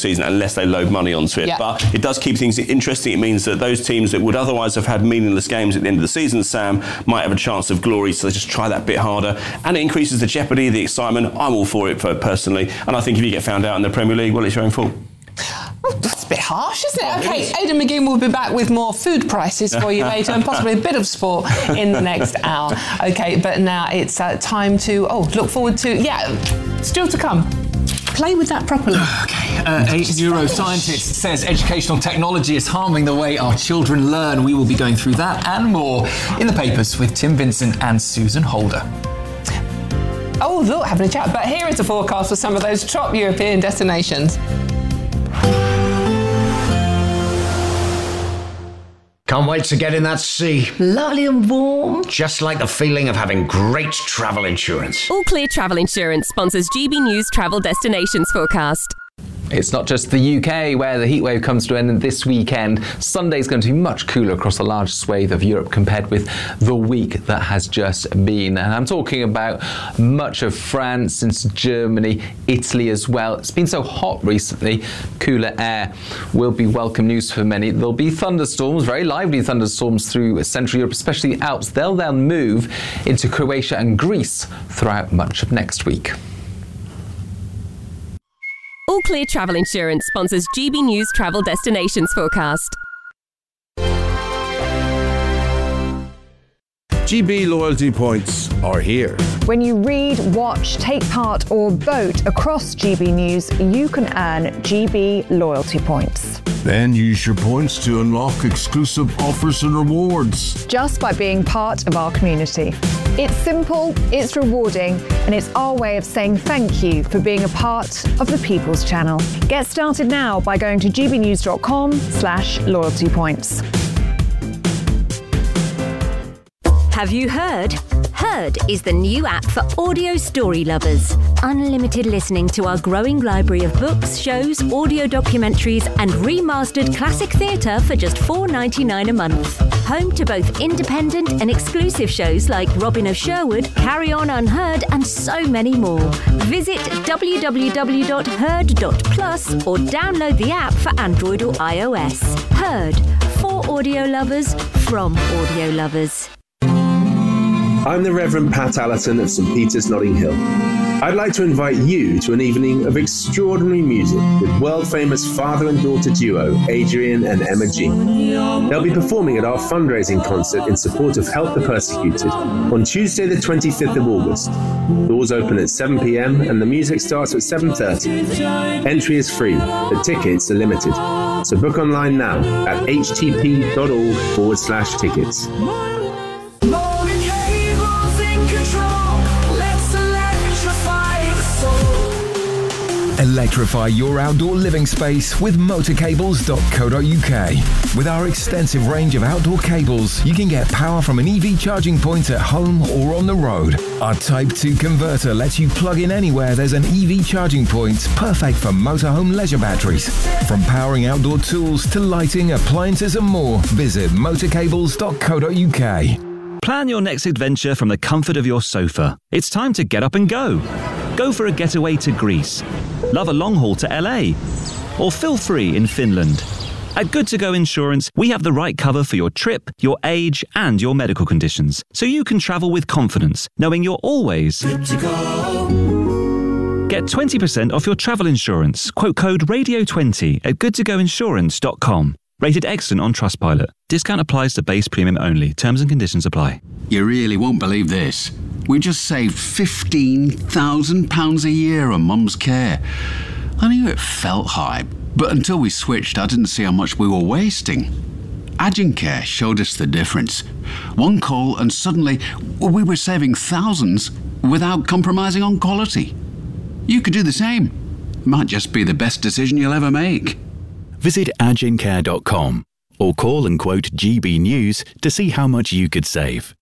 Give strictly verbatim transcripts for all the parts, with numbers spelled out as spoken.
season unless they load money onto it. Yeah. But it does keep things interesting. It means that those teams that would otherwise have had meaningless games at the end of the season, Sam, might have a chance of glory, so they just try that bit harder. And it increases the jeopardy, the excitement. I'm all for it for, personally. And I think if you get found out in the Premier League, well, it's your own fault. Oh, that's a bit harsh, isn't it? Okay, Aidan McGinn will be back with more food prices for you later and possibly a bit of sport in the next hour. Okay, but now it's uh, time to, oh, look forward to, yeah, still to come. Play with that properly. Okay, uh, a neuroscientist says educational technology is harming the way our children learn. We will be going through that and more in the papers with Tim Vincent and Susan Holder. Oh, look, having a chat. But here is a forecast for some of those top European destinations. Can't wait to get in that sea. Lovely and warm. Just like the feeling of having great travel insurance. All Clear Travel Insurance sponsors G B News Travel Destinations Forecast. It's not just the U K where the heatwave comes to an end this weekend. Sunday's going to be much cooler across a large swathe of Europe compared with the week that has just been. And I'm talking about much of France, into Germany, Italy as well. It's been so hot recently. Cooler air will be welcome news for many. There'll be thunderstorms, very lively thunderstorms through Central Europe, especially the Alps. They'll then move into Croatia and Greece throughout much of next week. All Clear Travel Insurance sponsors G B News Travel Destinations Forecast. G B loyalty points are here. When you read, watch, take part or vote across G B News, you can earn G B loyalty points. Then use your points to unlock exclusive offers and rewards. Just by being part of our community. It's simple, it's rewarding, and it's our way of saying thank you for being a part of the People's Channel. Get started now by going to gbnews.com slash loyalty points. Have you heard? Heard is the new app for audio story lovers. Unlimited listening to our growing library of books, shows, audio documentaries and remastered classic theatre for just four dollars ninety-nine a month. Home to both independent and exclusive shows like Robin of Sherwood, Carry On Unheard and so many more. Visit w w w dot heard dot plus or download the app for Android or iOS. Heard, for audio lovers, from audio lovers. I'm the Reverend Pat Allerton of St Peter's, Notting Hill. I'd like to invite you to an evening of extraordinary music with world-famous father and daughter duo Adrian and Emma G. They'll be performing at our fundraising concert in support of Help the Persecuted on Tuesday the twenty-fifth of August. Doors open at seven p m and the music starts at seven thirty. Entry is free, but tickets are limited. So book online now at htp.org forward slash tickets. Electrify your outdoor living space with motor cables dot co dot u k. With our extensive range of outdoor cables, you can get power from an E V charging point at home or on the road. Our Type two converter lets you plug in anywhere there's an E V charging point, perfect for motorhome leisure batteries. From powering outdoor tools to lighting, appliances and more, visit motor cables dot co dot u k. Plan your next adventure from the comfort of your sofa. It's time to get up and go. Go for a getaway to Greece. Love a long haul to L A. Or feel free in Finland. At Good To Go Insurance, we have the right cover for your trip, your age, and your medical conditions, so you can travel with confidence, knowing you're always good to go. Get twenty percent off your travel insurance. Quote code radio twenty at good to go insurance dot com. Rated excellent on Trustpilot. Discount applies to base premium only. Terms and conditions apply. You really won't believe this. We just saved fifteen thousand pounds a year on Mum's care. I knew it felt high, but until we switched, I didn't see how much we were wasting. Agencare showed us the difference. One call and suddenly we were saving thousands without compromising on quality. You could do the same. Might just be the best decision you'll ever make. Visit agencare dot com or call and quote G B News to see how much you could save.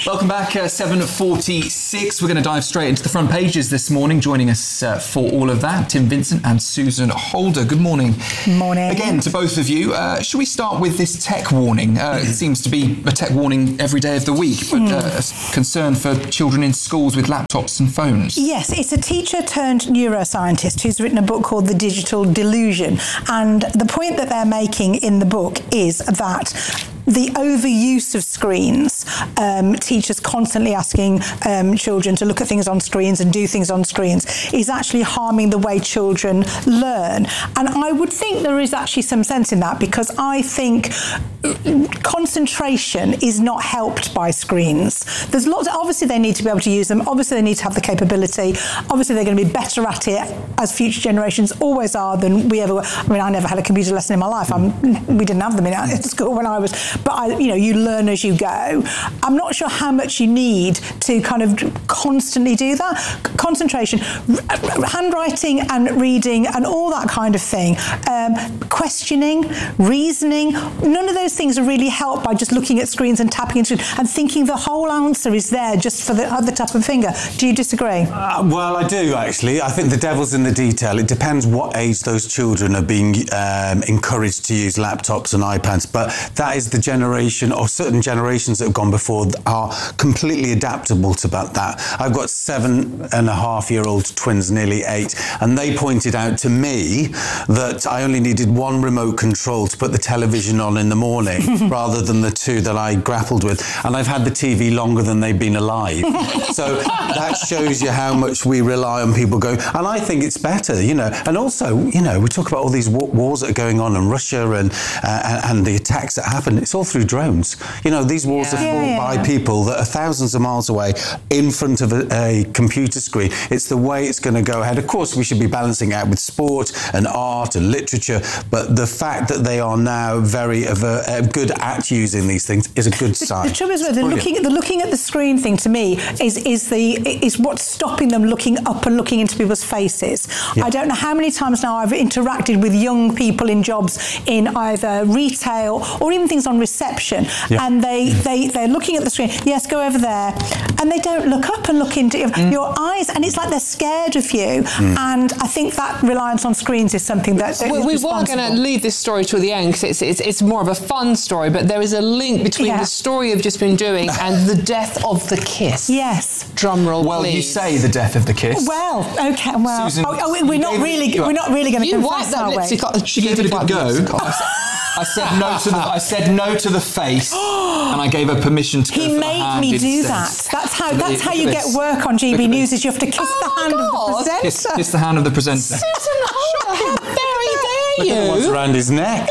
Welcome back, uh, seven forty-six. We're going to dive straight into the front pages this morning. Joining us uh, for all of that, Tim Vincent and Susan Holder. Good morning. Morning. Again, to both of you. Uh, should we start with this tech warning? Uh, it seems to be a tech warning every day of the week, but uh, a concern for children in schools with laptops and phones. Yes, it's a teacher turned neuroscientist who's written a book called The Digital Delusion. And the point that they're making in the book is that the overuse of screens, um, teachers constantly asking um, children to look at things on screens and do things on screens, is actually harming the way children learn. And I would think there is actually some sense in that, because I think concentration is not helped by screens. There's lots, obviously they need to be able to use them, obviously they need to have the capability, obviously they're going to be better at it, as future generations always are, than we ever were. I mean, I never had a computer lesson in my life. I'm, we didn't have them in at school when I was, but I, you know, you learn as you go. I'm not sure how much you need to kind of constantly do that. Concentration, handwriting and reading and all that kind of thing, um, questioning, reasoning, none of those things are really helped by just looking at screens and tapping into it and thinking the whole answer is there just for the, at the tap of a finger. Do you disagree? Uh, well, I do, actually. I think the devil's in the detail. It depends what age those children are being um, encouraged to use laptops and iPads, but that is the generation, or certain generations that have gone before are completely adaptable to about that. I've got seven and a half year old twins, nearly eight, and they pointed out to me that I only needed one remote control to put the television on in the morning rather than the two that I grappled with. And I've had the T V longer than they've been alive. So that shows you how much we rely on people going, and I think it's better, you know. And also, you know, we talk about all these wars that are going on in Russia and uh, and the attacks that happen. It's all through drones. You know, these wars yeah. are fought yeah, yeah. by people that are thousands of miles away in front of a, a computer screen. It's the way it's going to go ahead. Of course, we should be balancing out with sport and art and literature, but the fact that they are now very uh, uh, good at using these things is a good sign. The, the trouble is, the looking, the looking at the screen thing to me is is the is what's stopping them looking up and looking into people's faces. Yeah. I don't know how many times now I've interacted with young people in jobs in either retail or even things on reception, yeah. and they, they, they're looking at the screen, yes, go over there, and they don't look up and look into mm. your eyes, and it's like they're scared of you, mm. and I think that reliance on screens is something that, that we, is we weren't going to leave this story to the end, because it's, it's, it's more of a fun story, but there is a link between yeah. the story you've just been doing and the death of the kiss. Yes. Drum roll, well, please. You say the death of the kiss. Well, okay, well, Susan, oh, oh, we're not really, it, we're not really going to that confess, are we? She gave it a good go. I said no to the. I said no to the face, and I gave her permission to. He go for made the hand me do instead. that. That's how. That's how you get work on G B News. Is you have to kiss oh the hand God. of the presenter. Kiss, kiss the hand of the presenter. Susan Holder, how very dare you? Look at what's around his neck.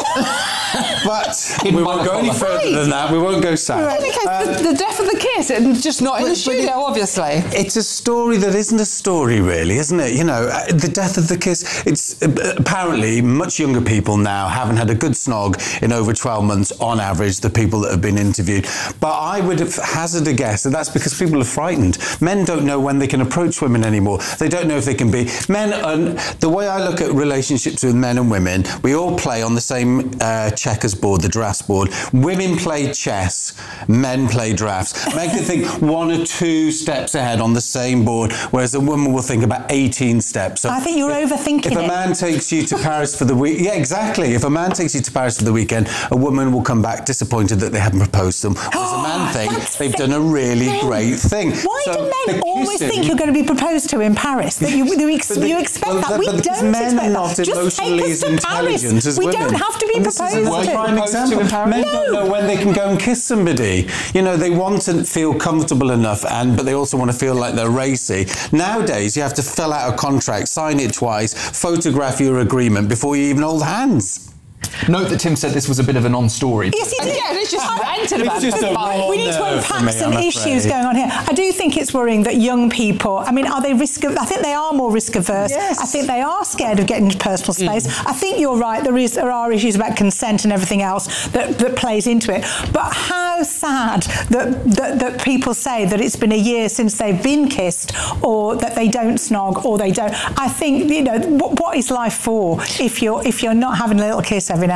But we won't go any further right. than that. We won't go south. Um, the, the death of the kiss, and just not in the studio, it, obviously. It's a story that isn't a story, really, isn't it? You know, uh, the death of the kiss. It's uh, apparently much younger people now haven't had a good snog in over twelve months on average, the people that have been interviewed. But I would have hazard a guess that that's because people are frightened. Men don't know when they can approach women anymore. They don't know if they can be. Men, and the way I look at relationships with men and women, we all play on the same uh, checkers board, the drafts board. Women play chess, men play drafts. Men can think one or two steps ahead on the same board, whereas a woman will think about eighteen steps. So I think you're if, overthinking If a it. man takes you to Paris for the week, yeah, exactly. If a man takes you to Paris for the weekend, a woman will come back disappointed that they haven't proposed them. Whereas a man thinks they've done a really great thing. Why so do men always think you're going to be proposed to in Paris? That you, you, ex- the, you expect well, that. The, we but don't men expect are not that. emotionally Just as take us to Paris. as we women. don't have to be and proposed this is a to. prime example. Men no. don't know when they can go and kiss somebody. You know, they want to feel comfortable enough, and but they also want to feel like they're racy. Nowadays, you have to fill out a contract, sign it twice, photograph your agreement before you even hold hands. Note that Tim said this was a bit of a non-story. Yes, he did. Yeah, it's just ranted about just it. We need to unpack some issues going on here. I do think it's worrying that young people, I mean, are they risk of, I think they are more risk averse. Yes. I think they are scared of getting into personal space. Mm. I think you're right, there is there are issues about consent and everything else that, that plays into it. But how sad that, that that people say that it's been a year since they've been kissed, or that they don't snog, or they don't. I think, you know, what, what is life for if you're if you're not having a little kiss every now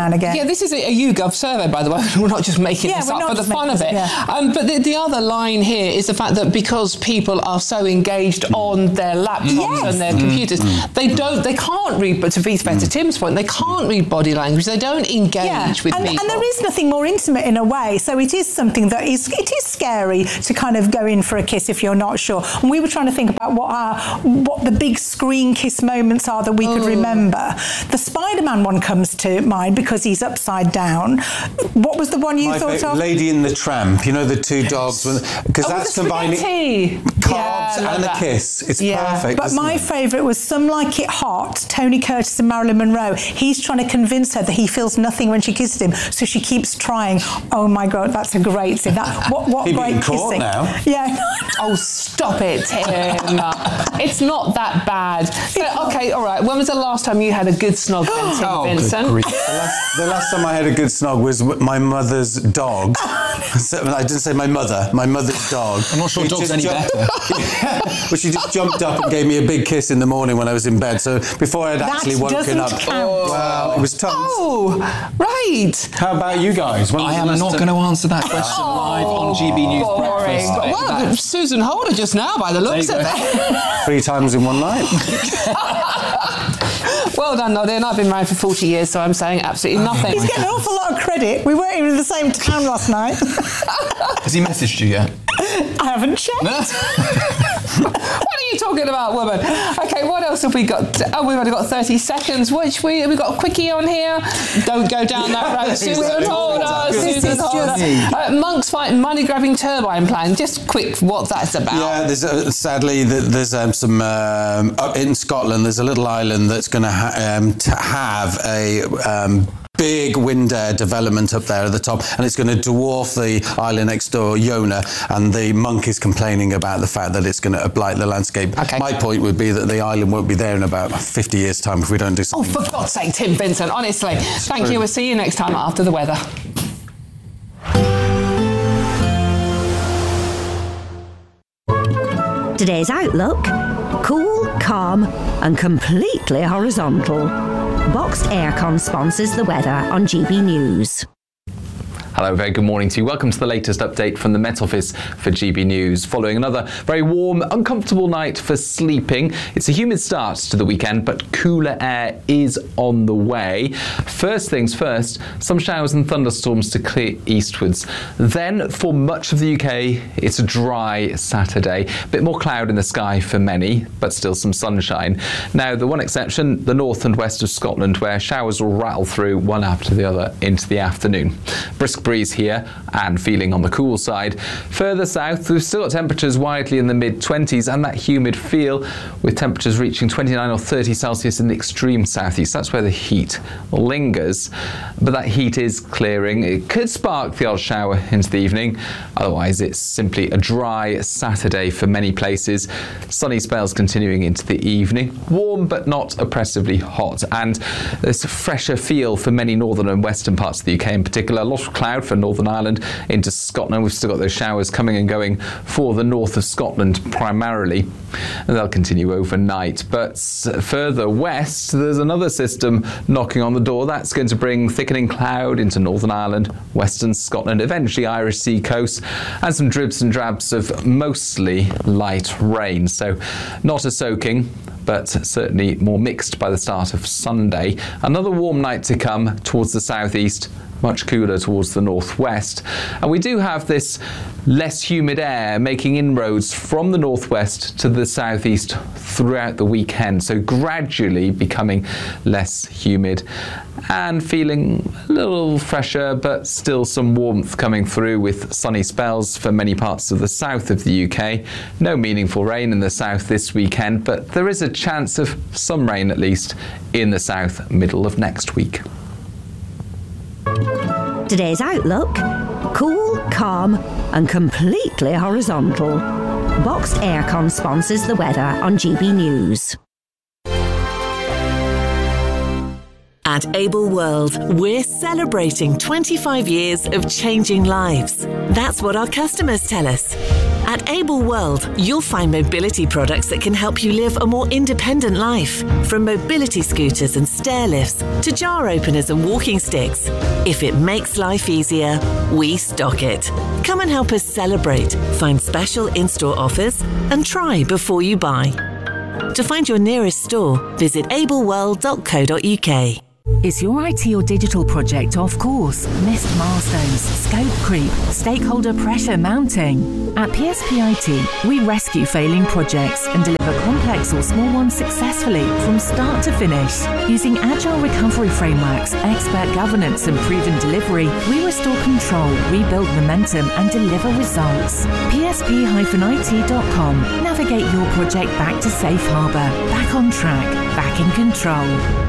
now and again. Yeah, this is a, a YouGov survey, by the way. We're not just making Yeah, this we're up not for the just fun of making it. this- yeah. Um, but the, the other line here is the fact that because people are so engaged on their laptops Yes. and their Mm. computers, they don't, they can't read. But to be fair to Tim's point, they can't read body language. They don't engage Yeah, with and, people. and there is nothing more intimate in a way. So it is something that is it is scary to kind of go in for a kiss if you're not sure. And we were trying to think about what our what the big screen kiss moments are that we could remember. The Spider-Man one comes to mind because he's upside down. What was the one you My thought favourite, of? Lady in the Tramp, you know, the two dogs, because Oh, that's the combining spaghetti. carbs Yeah, I love and a that. kiss. It's Yeah, perfect. but isn't my it? favourite was Some Like It Hot, Tony Curtis and Marilyn Monroe. He's trying to convince her that he feels nothing when she kisses him, so she keeps trying. Oh my God, that's a great scene. That, what what He'd be great in court kissing. now. Yeah. Oh, stop it, Tim. It's not that bad. So, okay, all right. When was the last time you had a good snog then, Tim Oh, good Vincent? grief. The last, the last time I had a good snog was with my mother's dog. So, I didn't say my mother, my mother's dog. I'm not sure She dog's just any jumped- better. Yeah, but she just jumped up and gave me a big kiss in the morning when I was in bed. So before I'd That actually woken doesn't up. count. Well, it was tongues. Oh, right. How about you guys? When I was the am last not time- going to answer that question live on G B News Boring. Breakfast. Well, Susan Holder just now, by the looks There of you it. Three times in one night. Well done, Noddy. I've been married for forty years, so I'm saying absolutely nothing. He's getting an awful lot of credit. We weren't even in the same town last night. Has he messaged you yet? I haven't checked. What are you talking about, woman? Okay, what else have we got? Oh, we've only got thirty seconds. Which we have we got a quickie on here? Don't go down that road, Susan Holder. This Susan is Holder. just- Uh, Monks fight money grabbing turbine plan. Just quick, what that's about? Yeah, there's uh, sadly th- there's um, some um, up in Scotland. There's a little island that's going to ha- um, to have a um, big wind air development up there at the top, and it's going to dwarf the island next door, Iona. And the monk is complaining about the fact that it's going to blight the landscape. Okay. My point would be that the island won't be there in about fifty years' time if we don't do Oh, something. for God's sake, Tim Vincent, honestly. Thank true. you. We'll see you next time after the weather. Today's outlook: cool, calm, and completely horizontal. Boxed Aircon sponsors the weather on G B News. Hello, very good morning to you. Welcome to the latest update from the Met Office for G B News. Following another very warm, uncomfortable night for sleeping, it's a humid start to the weekend, but cooler air is on the way. First things first, some showers and thunderstorms to clear eastwards. Then, for much of the U K, it's a dry Saturday. A bit more cloud in the sky for many, but still some sunshine. Now, the one exception, the north and west of Scotland, where showers will rattle through one after the other into the afternoon. Brisk breeze here and feeling on the cool side. Further south, we've still got temperatures widely in the mid twenties and that humid feel, with temperatures reaching twenty-nine or thirty Celsius in the extreme southeast. That's where the heat lingers, but that heat is clearing. It could spark the odd shower into the evening. Otherwise, it's simply a dry Saturday for many places. Sunny spells continuing into the evening. Warm but not oppressively hot, and there's a fresher feel for many northern and western parts of the U K in particular. A lot of cloud for Northern Ireland into Scotland. We've still got those showers coming and going for the north of Scotland primarily, and they'll continue overnight. But further west, there's another system knocking on the door. That's going to bring thickening cloud into Northern Ireland, western Scotland, eventually Irish sea coast, and some dribs and drabs of mostly light rain. So not a soaking, but certainly more mixed by the start of Sunday. Another warm night to come towards the southeast, much cooler towards the northwest. And we do have this less humid air making inroads from the northwest to the southeast throughout the weekend, so gradually becoming less humid and feeling a little fresher, but still some warmth coming through with sunny spells for many parts of the south of the U K. No meaningful rain in the south this weekend, but there is a chance of some rain at least in the south middle of next week. Today's outlook: cool, calm, and completely horizontal. Boxed Aircon sponsors the weather on G B News. At Able World, we're celebrating twenty-five years of changing lives. That's what our customers tell us. At Able World, you'll find mobility products that can help you live a more independent life. From mobility scooters and stair lifts to jar openers and walking sticks. If it makes life easier, we stock it. Come and help us celebrate, find special in-store offers, and try before you buy. To find your nearest store, visit able world dot co dot U K. Is your I T or digital project off course? Missed milestones, scope creep, stakeholder pressure mounting? At P S P I T, we rescue failing projects and deliver complex or small ones successfully from start to finish. Using agile recovery frameworks, expert governance and proven delivery, we restore control, rebuild momentum and deliver results. P S P I T dot com. Navigate your project back to safe harbour, back on track, back in control.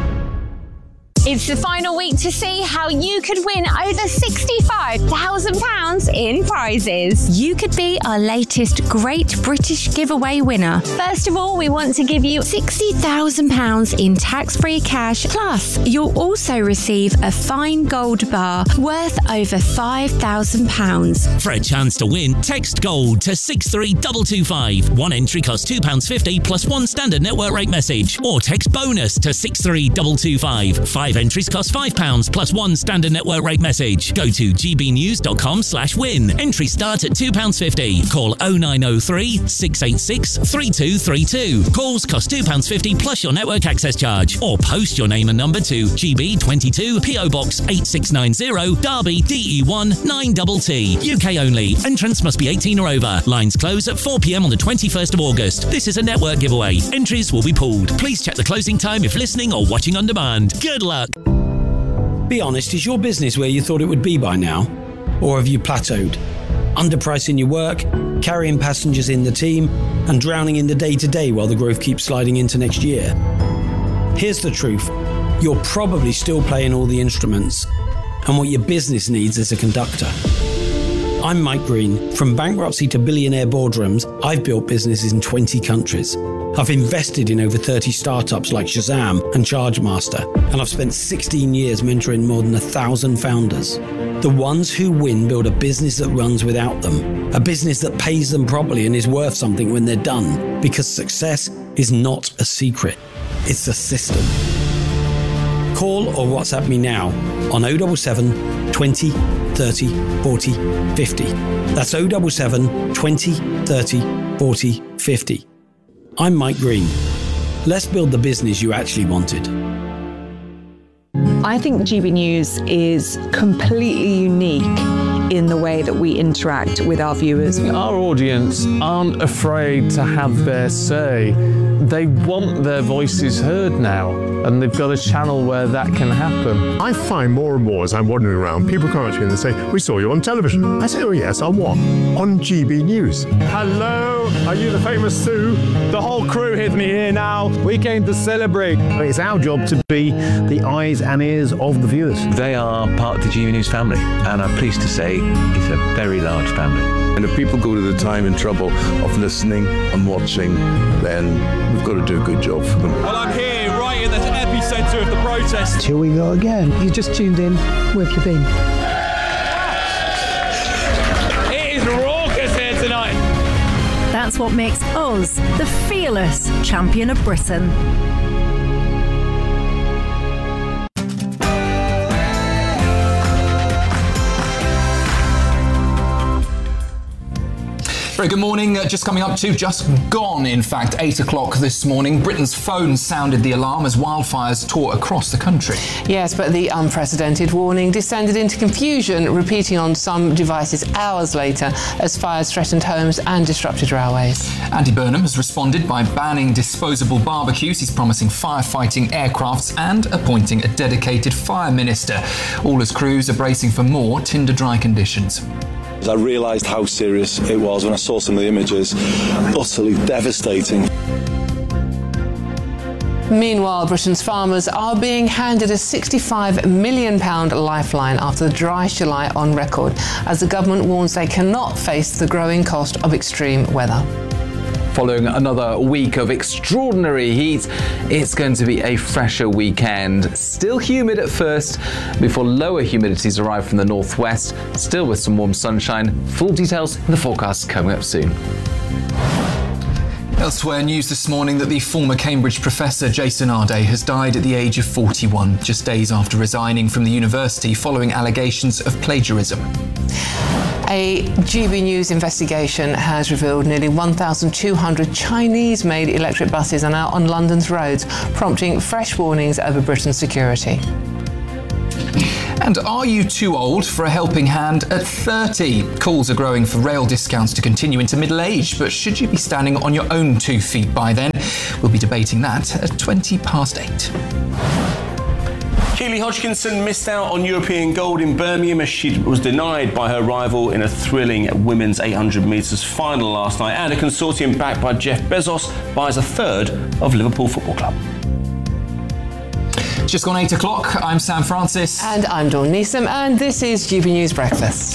It's the final week to see how you could win over sixty-five thousand pounds in prizes. You could be our latest Great British Giveaway winner. First of all, we want to give you sixty thousand pounds in tax-free cash. Plus, you'll also receive a fine gold bar worth over five thousand pounds. For a chance to win, text GOLD to six three two two five. One entry costs two pounds fifty plus one standard network rate message. Or text BONUS to six three two two five. Five entries cost five pounds plus one standard network rate message. Go to g b news dot com slash win. Entry start at two pounds fifty. Call oh nine oh three, six eight six, three two three two. Calls cost two pounds fifty plus your network access charge. Or post your name and number to G B twenty-two, P O Box eight six nine zero, Derby, D E one nine T T. U K only. Entrance must be eighteen or over. Lines close at four p m on the twenty-first of August. This is a network giveaway. Entries will be pulled. Please check the closing time if listening or watching on demand. Good luck. Be honest, is your business where you thought it would be by now? Or have you plateaued? Underpricing your work, carrying passengers in the team, and drowning in the day-to-day while the growth keeps sliding into next year? Here's the truth. You're probably still playing all the instruments, and what your business needs is a conductor. I'm Mike Green. From bankruptcy to billionaire boardrooms, I've built businesses in twenty countries. I've invested in over thirty startups like Shazam and ChargeMaster, and I've spent sixteen years mentoring more than a thousand founders. The ones who win build a business that runs without them, a business that pays them properly and is worth something when they're done, because success is not a secret, it's a system. Call or WhatsApp me now on oh seven seven, twenty, thirty, forty, fifty. That's oh seven seven, twenty, thirty, forty, fifty. I'm Mike Green. Let's build the business you actually wanted. I think G B News is completely unique in the way that we interact with our viewers. Our audience aren't afraid to have their say. They want their voices heard now, and they've got a channel where that can happen. I find more and more as I'm wandering around, people come up to me and they say, "We saw you on television." I say, "Oh yes, on what?" "On G B News." Hello, are you the famous Sue? The whole crew hid me here now. We came to celebrate. It's our job to be the eyes and ears of the viewers. They are part of the G B News family, and I'm pleased to say it's a very large family. And if people go to the time and trouble of listening and watching, then we've got to do a good job for them. Well, I'm here right in the epicentre of the protest. Here we go again. You just tuned in. Where have you been? It is raucous here tonight. That's what makes us the fearless champion of Britain. Very good morning. Uh, just coming up to just gone, in fact, eight o'clock this morning. Britain's phone sounded the alarm as wildfires tore across the country. Yes, but the unprecedented warning descended into confusion, repeating on some devices hours later as fires threatened homes and disrupted railways. Andy Burnham has responded by banning disposable barbecues. He's promising firefighting aircrafts and appointing a dedicated fire minister. All his crews are bracing for more tinder-dry conditions. I realised how serious it was when I saw some of the images. Utterly devastating. Meanwhile, Britain's farmers are being handed a sixty-five million pounds lifeline after the driest July on record, as the government warns they cannot face the growing cost of extreme weather. Following another week of extraordinary heat, it's going to be a fresher weekend. Still humid at first before lower humidities arrive from the northwest, still with some warm sunshine. Full details in the forecast coming up soon. Elsewhere, news this morning that the former Cambridge professor Jason Arday has died at the age of forty-one, just days after resigning from the university following allegations of plagiarism. A G B News investigation has revealed nearly one thousand two hundred Chinese-made electric buses are now on London's roads, prompting fresh warnings over Britain's security. And are you too old for a helping hand at thirty? Calls are growing for rail discounts to continue into middle age, but should you be standing on your own two feet by then? We'll be debating that at twenty past eight. Keely Hodgkinson missed out on European gold in Birmingham as she was denied by her rival in a thrilling women's eight hundred metres final last night. And a consortium backed by Jeff Bezos buys a third of Liverpool Football Club. Just gone eight o'clock. I'm Sam Francis. And I'm Dawn Neeson, and this is G B News Breakfast.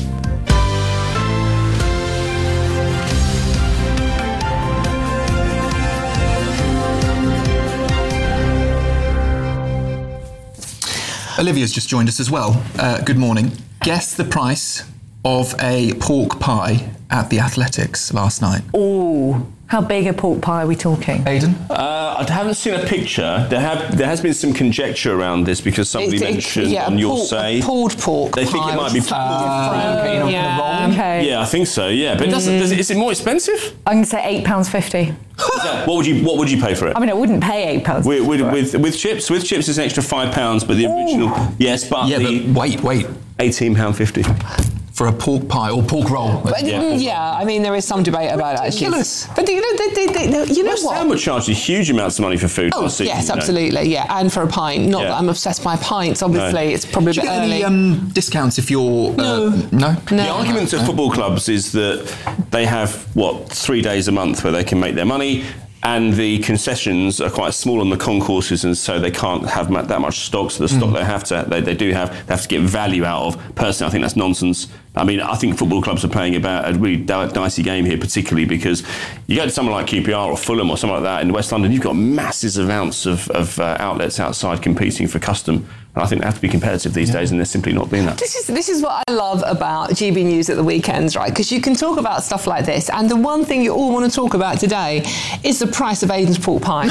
Olivia's just joined us as well. Uh, good morning. Guess the price of a pork pie at the Athletics last night. Ooh, how big a pork pie are we talking? Aidan? Uh, I haven't seen a picture. There have there has been some conjecture around this because somebody It's- it- mentioned yeah, on your pork- say pulled pork they think pie it might be. was Uh, okay, not yeah. gonna roll. Okay. Yeah, I think so. Yeah, but it doesn't, does it, is it more expensive? I'm going to say eight pounds fifty. What would you What would you pay for it? I mean, I wouldn't pay eight pounds. With, with, with, with chips, with chips it's an extra five pounds, but the original, yes, but Yeah, the but wait, wait. eighteen pound fifty. For a pork pie or pork roll. But, Yeah. mm, yeah, I mean, there is some debate about it, actually. Ridiculous. But you know, they, they, they, they- you know West what? Ham were charging huge amounts of money for food Oh, last season. yes, you know. absolutely, yeah, and for a pint. Not Yeah. that I'm obsessed by pints, obviously. It's probably a Do bit you get early. any um, discounts if you're... Uh, No. No? No. The argument of football clubs is that they have, what, three days a month where they can make their money, and the concessions are quite small on the concourses, and so they can't have ma- that much stock. So the stock Mm. they have to, they, they do have, they have to get value out of. Personally, I think that's nonsense. I mean, I think football clubs are playing about a really di- dicey game here, particularly because you go to someone like Q P R or Fulham or something like that in West London, you've got massive amounts of, of uh, outlets outside competing for custom. And I think they have to be competitive these days, and they're simply not being that. This is this is what I love about G B News at the weekends, right? Because you can talk about stuff like this, and the one thing you all want to talk about today is the price of Aidan's pork pie.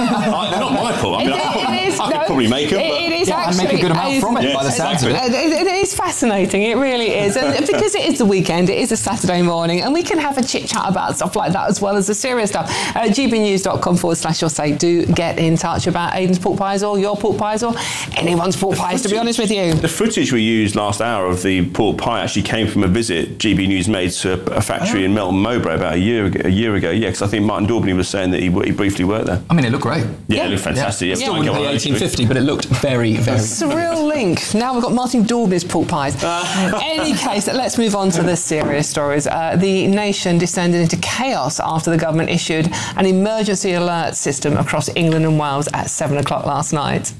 I- They're not my fault. I mean, It- I, could probably, it is- I could no, probably make them. it- but- it is Yeah, and actually make a good amount from it Yes, by the sounds of it. It, it- it is fascinating. It really is, and because it is the weekend, it is a Saturday morning, and we can have a chit chat about stuff like that as well as the serious stuff. Uh, gbnews.com forward slash your say. Do get in touch about Aidan's pork pies or your pork pies or anyone's pork pies. To be honest with you. The footage we used last hour of the pork pie actually came from a visit G B News made to a, a factory Oh. in Melton Mowbray about a year ago. A year ago, yeah, because I think Martin Daubney was saying that he, he briefly worked there. I mean, it looked great. Yeah, it looked fantastic. Yeah. Still Yeah. wouldn't pay eighteen fifty, but it looked very, very... Surreal link. Now we've got Martin Daubney's pork pies. In any case, let's move on to the serious stories. Uh, the nation descended into chaos after the government issued an emergency alert system across England and Wales at seven o'clock last night.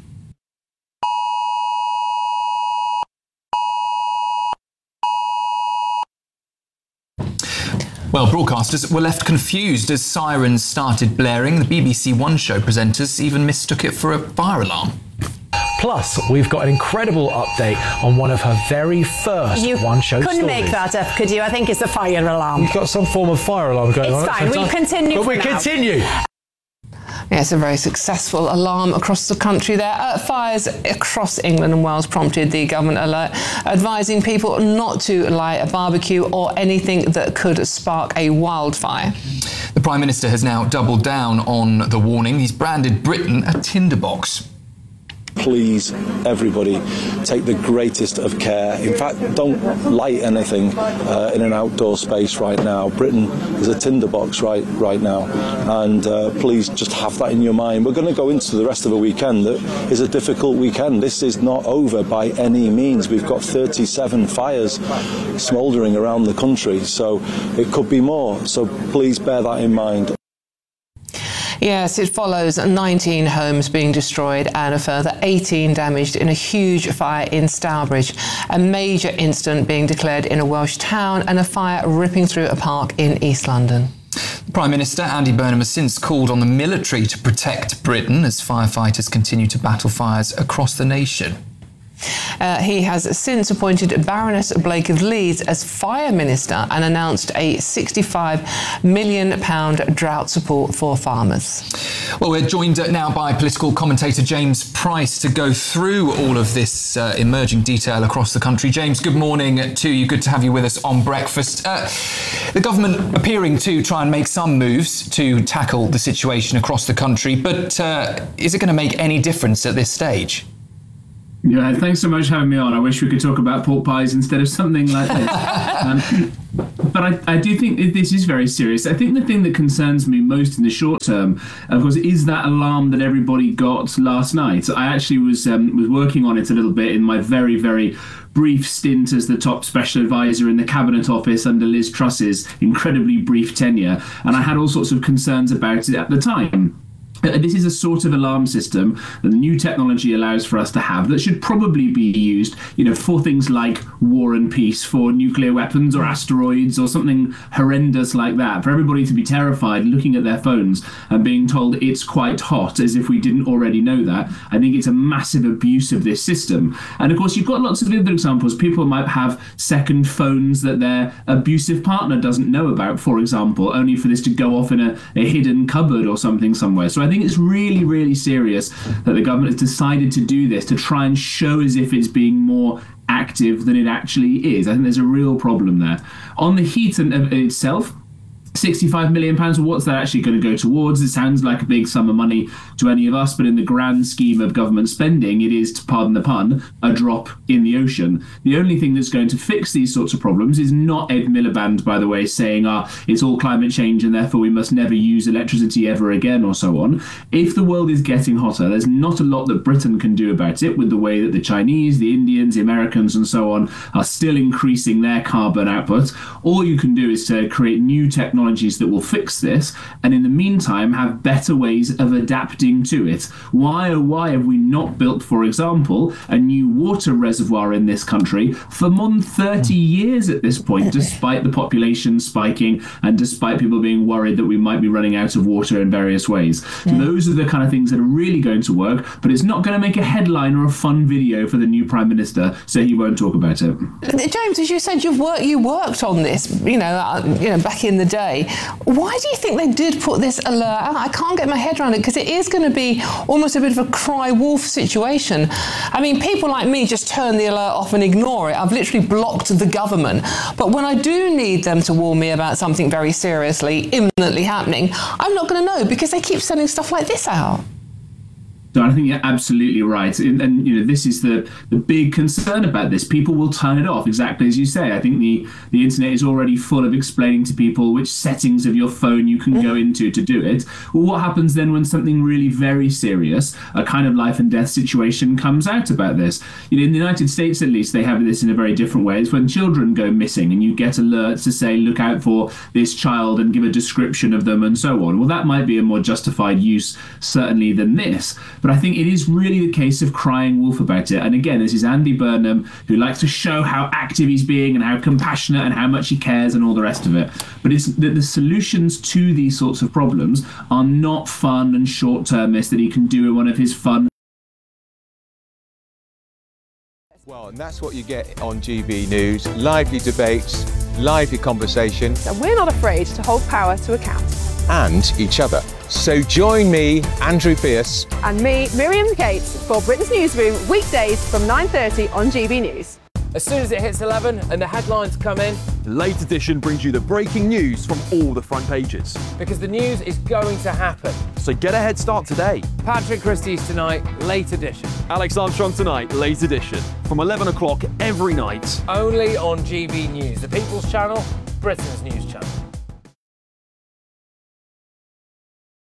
Well, broadcasters were left confused as sirens started blaring. The B B C One show presenters even mistook it for a fire alarm. Plus, we've got an incredible update on one of her very first You One Show couldn't stories. make that up, could you? I think it's a fire alarm. We've got some form of fire alarm going It's on. fine, we'll continue But for we now. continue. Yeah, it's a very successful alarm across the country there. Uh, fires across England and Wales prompted the government alert, advising people not to light a barbecue or anything that could spark a wildfire. The Prime Minister has now doubled down on the warning. He's branded Britain a tinderbox. Please, everybody, take the greatest of care. In fact, don't light anything uh, in an outdoor space right now. Britain is a tinderbox right right now, and uh, please just have that in your mind. We're going to go into the rest of a weekend that is a difficult weekend. This is not over by any means. We've got thirty-seven fires smouldering around the country, so it could be more. So please bear that in mind. Yes, it follows nineteen homes being destroyed and a further eighteen damaged in a huge fire in Stourbridge. A major incident being declared in a Welsh town and a fire ripping through a park in East London. Prime Minister Andy Burnham has since called on the military to protect Britain as firefighters continue to battle fires across the nation. Uh, he has since appointed Baroness Blake of Leeds as Fire Minister and announced a sixty-five million pounds drought support for farmers. Well, we're joined now by political commentator James Price to go through all of this uh, emerging detail across the country. James, good morning to you. Good to have you with us on Breakfast. Uh, the government appearing to try and make some moves to tackle the situation across the country, but uh, is it going to make any difference at this stage? Yeah, thanks so much for having me on. I wish we could talk about pork pies instead of something like this. um, but I, I do think this is very serious. I think the thing that concerns me most in the short term, of course, is that alarm that everybody got last night. I actually was um, was working on it a little bit in my very, very brief stint as the top special advisor in the Cabinet Office under Liz Truss's incredibly brief tenure, and I had all sorts of concerns about it at the time. Uh, this is a sort of alarm system that the new technology allows for us to have that should probably be used, you know, for things like war and peace, for nuclear weapons or asteroids or something horrendous like that. For everybody to be terrified looking at their phones and being told it's quite hot as if we didn't already know that, I think it's a massive abuse of this system. And of course, you've got lots of other examples. People might have second phones that their abusive partner doesn't know about, for example, only for this to go off in a, a hidden cupboard or something somewhere. So I I think it's really, really serious that the government has decided to do this to try and show as if it's being more active than it actually is. I think there's a real problem there. On the heat of itself, sixty-five million pounds, what's that actually going to go towards? It sounds like a big sum of money to any of us, but in the grand scheme of government spending, it is, to pardon the pun, a drop in the ocean. The only thing that's going to fix these sorts of problems is not Ed Miliband, by the way, saying, ah, it's all climate change and therefore we must never use electricity ever again or so on. If the world is getting hotter, there's not a lot that Britain can do about it with the way that the Chinese, the Indians, the Americans and so on are still increasing their carbon output. All you can do is to create new technology technologies that will fix this, and in the meantime have better ways of adapting to it. Why oh why have we not built, for example, a new water reservoir in this country for more than thirty years at this point, despite the population spiking and despite people being worried that we might be running out of water in various ways? So those are the kind of things that are really going to work, but it's not going to make a headline or a fun video for the new Prime Minister, so he won't talk about it. James, as you said, you've worked, you worked on this, you know, uh, you know, back in the day. Why do you think they did put this alert out? I can't get my head around it because it is going to be almost a bit of a cry wolf situation. I mean, people like me just turn the alert off and ignore it. I've literally blocked the government. But when I do need them to warn me about something very seriously, imminently happening, I'm not going to know because they keep sending stuff like this out. So I think you're absolutely right. And, and, you know, this is the, the big concern about this. People will turn it off, exactly as you say. I think the, the internet is already full of explaining to people which settings of your phone you can go into to do it. Well, what happens then when something really very serious, a kind of life and death situation, comes out about this? You know, in the United States, at least, they have this in a very different way. It's when children go missing and you get alerts to say, look out for this child and give a description of them and so on. Well, that might be a more justified use, certainly, than this. But I think it is really the case of crying wolf about it. And again, this is Andy Burnham, who likes to show how active he's being and how compassionate and how much he cares and all the rest of it. But it's that the solutions to these sorts of problems are not fun and short-termist that he can do in one of his fun. Well, and that's what you get on G B News. Lively debates, lively conversation. And we're not afraid to hold power to account. And each other. So join me, Andrew Pierce. And me, Miriam Cates, for Britain's Newsroom, weekdays from nine thirty on G B News. As soon as it hits eleven and the headlines come in, the Late Edition brings you the breaking news from all the front pages. Because the news is going to happen. So get a head start today. Patrick Christie's tonight, Late Edition. Alex Armstrong tonight, Late Edition. From eleven o'clock every night. Only on G B News, the People's Channel, Britain's news channel.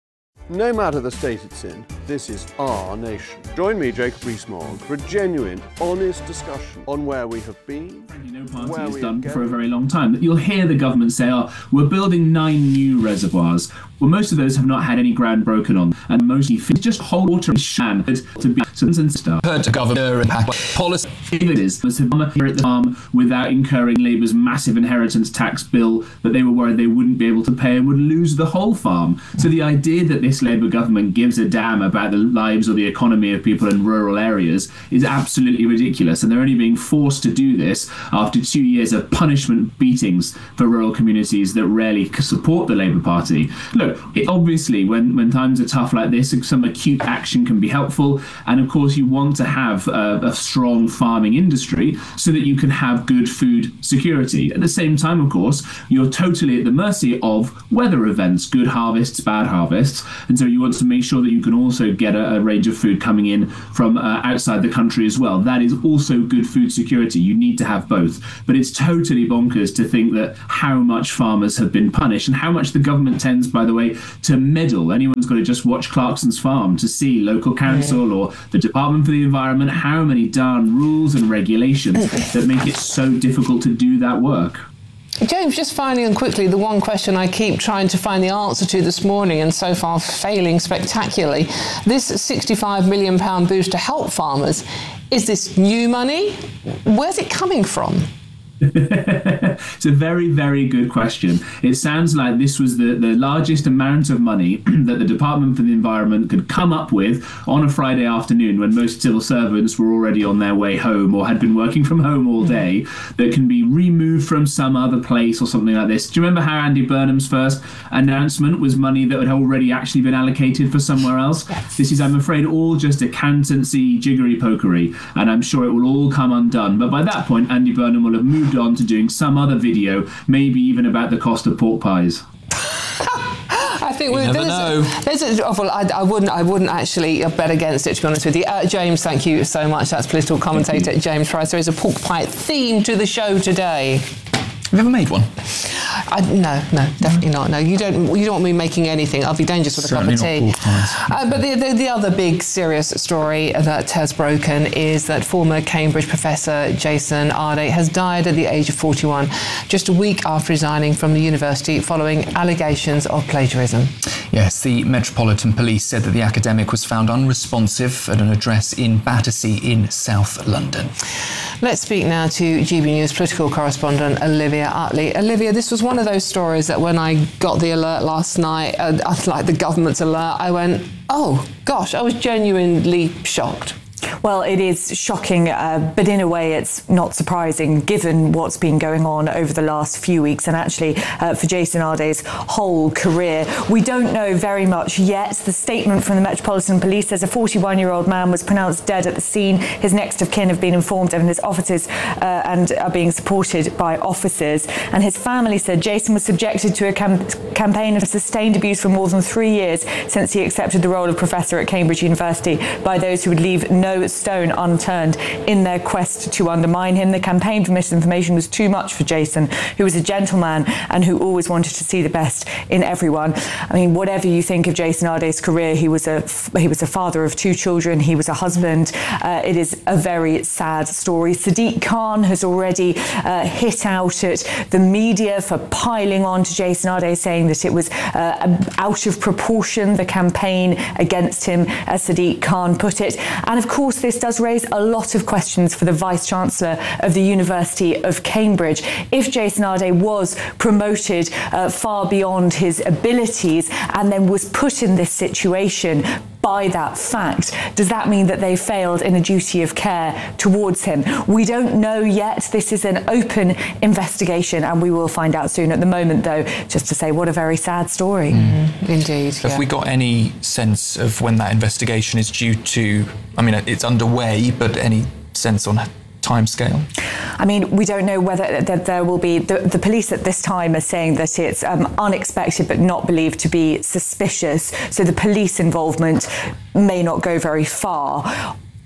No matter the state it's in, this is our nation. Join me, Jacob Rees-Mogg, for a genuine, honest discussion on where we have been, Party where has we done are for a very long time. That you'll hear the government say, "Oh, we're building nine new reservoirs." Well, most of those have not had any ground broken on, and mostly it's just whole water shan to be and stuff. Heard the governor and policy. It is here at the farm without incurring Labour's massive inheritance tax bill that they were worried they wouldn't be able to pay and would lose the whole farm. So the idea that this Labour government gives a damn about the lives or the economy of people in rural areas is absolutely ridiculous, and they're only being forced to do this after two years of punishment beatings for rural communities that rarely support the Labour Party. Look, it, obviously when, when times are tough like this, some acute action can be helpful, and of course you want to have a, a strong farming industry so that you can have good food security. At the same time, of course, you're totally at the mercy of weather events, good harvests, bad harvests, and so you want to make sure that you can also get a, a range of food coming in from uh, outside the country as well. That is also good food security. You need to have both. But it's totally bonkers to think that how much farmers have been punished and how much the government tends, by the way, to meddle. Anyone's got to just watch Clarkson's Farm to see local council or the Department for the Environment, how many darn rules and regulations that make it so difficult to do that work. James, just finally and quickly, the one question I keep trying to find the answer to this morning and so far failing spectacularly. This sixty-five million pounds boost to help farmers, is this new money? Where's it coming from? It's a very, very good question. It sounds like this was the, the largest amount of money that the Department for the Environment could come up with on a Friday afternoon when most civil servants were already on their way home or had been working from home all day, that can be removed from some other place or something like this. Do you remember how Andy Burnham's first announcement was money that had already actually been allocated for somewhere else? Yes. This is, I'm afraid, all just accountancy jiggery-pokery, and I'm sure it will all come undone. But by that point, Andy Burnham will have moved on to doing some other video, maybe even about the cost of pork pies. I think you we're, never there's, know. There's a, oh, well, I, I wouldn't. I wouldn't actually bet against it, to be honest with you. Uh, James, thank you so much. That's political commentator James Price. There is a pork pie theme to the show today. Have you ever made one? I, no, no, definitely not. No, you don't. You don't want me making anything. I'll be dangerous with Certainly a cup of tea. Not pork pies. Uh, but the, the the other big serious story that has broken is that former Cambridge professor Jason Ardai has died at the age of forty-one, just a week after resigning from the university following allegations of plagiarism. Yes, the Metropolitan Police said that the academic was found unresponsive at an address in Battersea in South London. Let's speak now to G B News political correspondent Olivia Utley. Olivia, this was one of those stories that when I got the alert last night, uh, like the government's alert, I went, oh gosh, I was genuinely shocked. Well, it is shocking, uh, but in a way it's not surprising given what's been going on over the last few weeks and actually uh, for Jason Ardai's whole career. We don't know very much yet. The statement from the Metropolitan Police says a forty-one-year-old man was pronounced dead at the scene. His next of kin have been informed and his officers uh, and are being supported by officers. And his family said Jason was subjected to a cam- campaign of sustained abuse for more than three years since he accepted the role of professor at Cambridge University by those who would leave no stone unturned in their quest to undermine him. The campaign for misinformation was too much for Jason, who was a gentleman and who always wanted to see the best in everyone. I mean, whatever you think of Jason Ardai's career, he was a he was a father of two children. He was a husband. Uh, it is a very sad story. Sadiq Khan has already uh, hit out at the media for piling on to Jason Ardai, saying that it was uh, out of proportion, the campaign against him, as Sadiq Khan put it. And of course, this does raise a lot of questions for the Vice-Chancellor of the University of Cambridge. If Jason Ardai was promoted uh, far beyond his abilities and then was put in this situation by that fact, does that mean that they failed in a duty of care towards him? We don't know yet. This is an open investigation and we will find out soon. At the moment, though, just to say what a very sad story. Mm, indeed. Have yeah. we got any sense of when that investigation is due to, I mean, it's underway, but any sense on timescale? I mean, we don't know whether that there will be, the, the police at this time are saying that it's um, unexpected but not believed to be suspicious, so the police involvement may not go very far.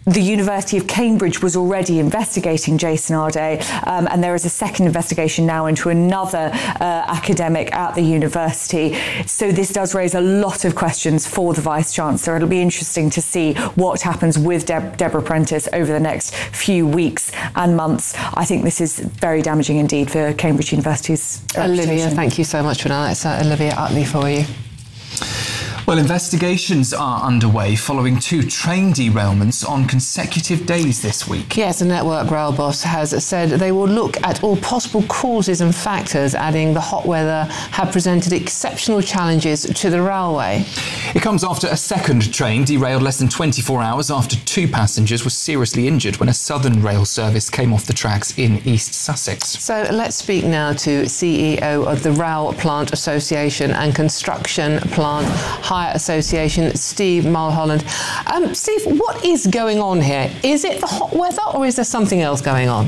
the University of Cambridge was already investigating Jason Arday, um, and there is a second investigation now into another uh, academic at the university. So this does raise a lot of questions for the Vice-Chancellor. It'll be interesting to see what happens with Deb- Deborah Prentice over the next few weeks and months. I think this is very damaging indeed for Cambridge University's reputation. Olivia, thank you so much for that. It's uh, Olivia Utley for you. Well, investigations are underway following two train derailments on consecutive days this week. Yes, the Network Rail boss has said they will look at all possible causes and factors, adding the hot weather had presented exceptional challenges to the railway. It comes after a second train derailed less than twenty-four hours after two passengers were seriously injured when a Southern rail service came off the tracks in East Sussex. So let's speak now to C E O of the Rail Plant Association and Construction Plant Hire Association, Steve Mulholland. Um, Steve, what is going on here? Is it the hot weather or is there something else going on?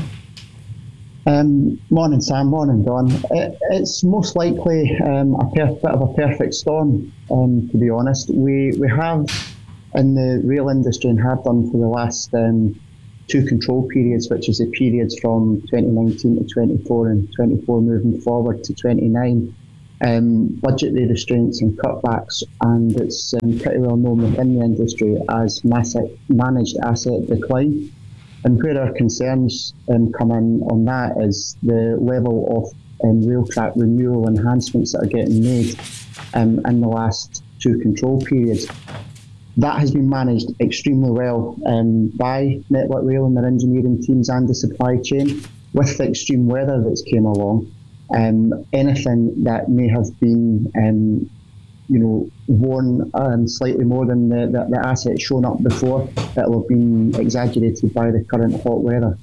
Um, morning, Sam. Morning, Don. It, it's most likely um, a per- bit of a perfect storm, um, to be honest. We we have, in the rail industry, and have done for the last um, two control periods, which is the periods from twenty nineteen to twenty-four and twenty-four moving forward to twenty-nine, um, budgetary restraints and cutbacks, and it's um, pretty well known within the industry as massive managed asset decline. And where our concerns um, come in on that is the level of um, rail track renewal enhancements that are getting made um, in the last two control periods. That has been managed extremely well um, by Network Rail and their engineering teams and the supply chain. With the extreme weather that's came along, um, anything that may have been um, you know, worn um, slightly more than the, the, the asset shown up before, that will have been exaggerated by the current hot weather.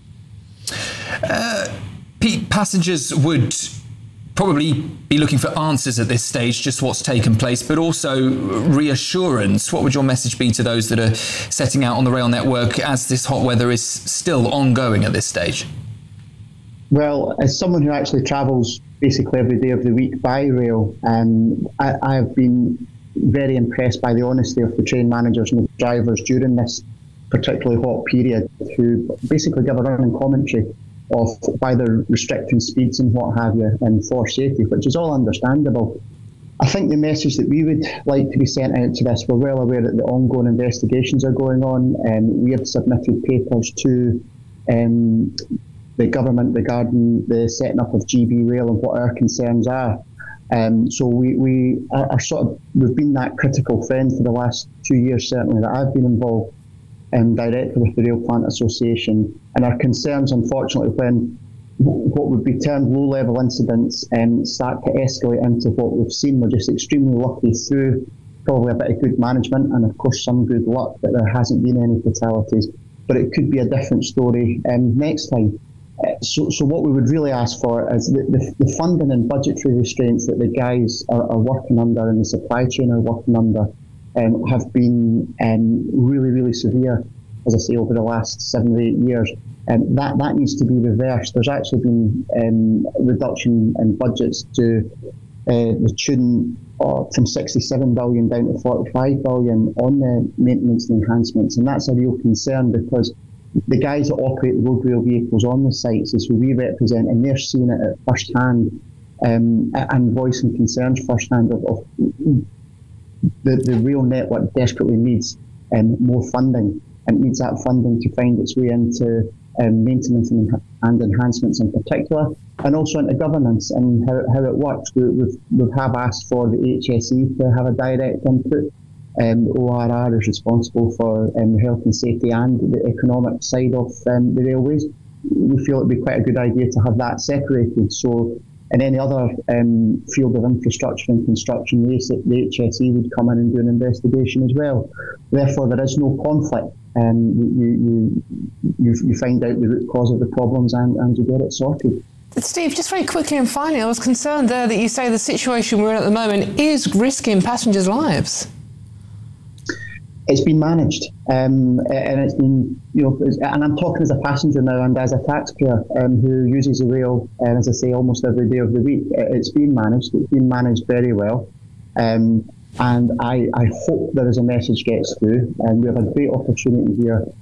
Uh, Pete, passengers would probably be looking for answers at this stage, just what's taken place, but also reassurance. What would your message be to those that are setting out on the rail network as this hot weather is still ongoing at this stage? Well, as someone who actually travels basically every day of the week by rail, um, I, I have been very impressed by the honesty of the train managers and the drivers during this particularly hot period, who basically give a running commentary of why they're restricting speeds and what have you, and for safety, which is all understandable. I think the message that we would like to be sent out to this, we're well aware that the ongoing investigations are going on, and we have submitted papers to um, the government regarding the setting up of G B Rail and what our concerns are. Um, so we, we are, are sort of, we've been that critical friend for the last two years, certainly, that I've been involved um, directly with the Rail Plant Association. And our concerns, unfortunately, when what would be termed low-level incidents um, start to escalate into what we've seen, we're just extremely lucky through probably a bit of good management and, of course, some good luck that there hasn't been any fatalities. But it could be a different story um, next time. Uh, so, so what we would really ask for is the, the, the funding and budgetary restraints that the guys are, are working under and the supply chain are working under um, have been um, really, really severe, as I say, over the last seven or eight years. And um, that, that needs to be reversed. There's actually been um, a reduction in budgets to uh, the tune of, from sixty-seven billion down to forty-five billion on the maintenance and enhancements. And that's a real concern, because the guys that operate the road rail vehicles on the sites is who we represent, and they're seeing it at first hand um, and voicing concerns first hand of, of the, the rail network desperately needs um, more funding, and needs that funding to find its way into um, maintenance and, and enhancements in particular, and also into governance and how, how it works. We, we've, we have asked for the H S E to have a direct input. Um, the O R R is responsible for um, the health and safety and the economic side of um, the railways. We feel it would be quite a good idea to have that separated. So in any other um, field of infrastructure and construction, the H S E would come in and do an investigation as well. Therefore, there is no conflict. Um, you, you, you, you find out the root cause of the problems and, and you get it sorted. Steve, just very quickly and finally, I was concerned there that you say the situation we're in at the moment is risking passengers' lives. It's been managed, um, and it's been, you know, and I'm talking as a passenger now and as a taxpayer um, who uses the rail, um, as I say, almost every day of the week. It's been managed. It's been managed very well, um, and I, I hope there is a message gets through. And we have a great opportunity here